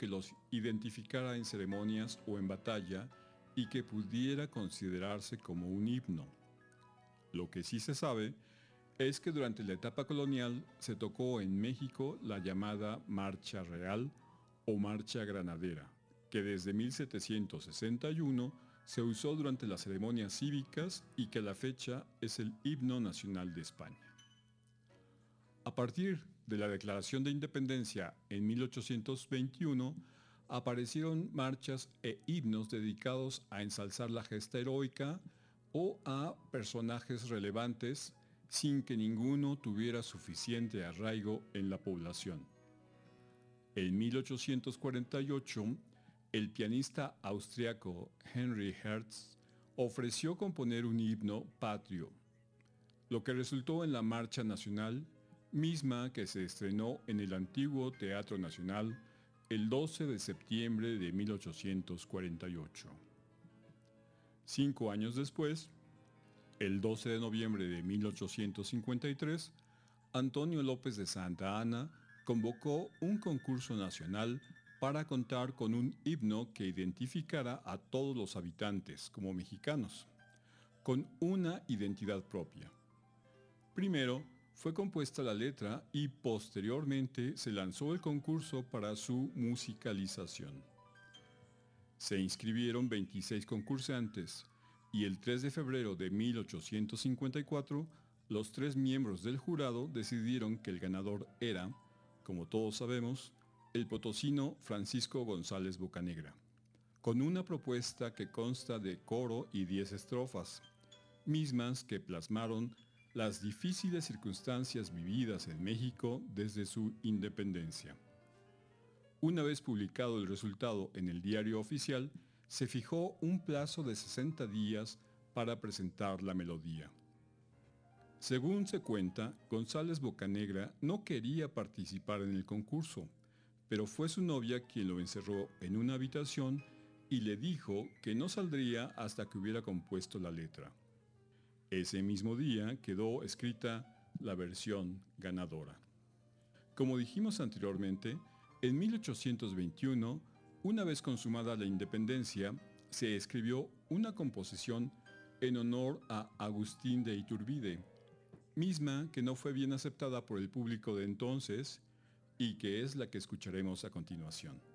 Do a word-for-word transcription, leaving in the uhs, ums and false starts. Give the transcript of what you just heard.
que los identificara en ceremonias o en batalla y que pudiera considerarse como un himno. Lo que sí se sabe es que durante la etapa colonial se tocó en México la llamada Marcha Real o Marcha Granadera, que desde mil setecientos sesenta y uno se usó durante las ceremonias cívicas y que a la fecha es el himno nacional de España. A partir de la Declaración de Independencia en mil ochocientos veintiuno, aparecieron marchas e himnos dedicados a ensalzar la gesta heroica o a personajes relevantes sin que ninguno tuviera suficiente arraigo en la población. En mil ochocientos cuarenta y ocho, el pianista austriaco Henry Herz ofreció componer un himno patrio, lo que resultó en la Marcha Nacional, misma que se estrenó en el antiguo Teatro Nacional el doce de septiembre de mil ochocientos cuarenta y ocho. Cinco años después, el doce de noviembre de mil ochocientos cincuenta y tres, Antonio López de Santa Anna convocó un concurso nacional para contar con un himno que identificara a todos los habitantes como mexicanos, con una identidad propia. Primero, fue compuesta la letra y posteriormente se lanzó el concurso para su musicalización. Se inscribieron veintiséis concursantes y el tres de febrero de mil ochocientos cincuenta y cuatro, los tres miembros del jurado decidieron que el ganador era, como todos sabemos, el potosino Francisco González Bocanegra, con una propuesta que consta de coro y diez estrofas, mismas que plasmaron las difíciles circunstancias vividas en México desde su independencia. Una vez publicado el resultado en el diario oficial, se fijó un plazo de sesenta días para presentar la melodía. Según se cuenta, González Bocanegra no quería participar en el concurso, pero fue su novia quien lo encerró en una habitación y le dijo que no saldría hasta que hubiera compuesto la letra. Ese mismo día quedó escrita la versión ganadora. Como dijimos anteriormente, en mil ochocientos veintiuno, una vez consumada la independencia, se escribió una composición en honor a Agustín de Iturbide, misma que no fue bien aceptada por el público de entonces y que es la que escucharemos a continuación.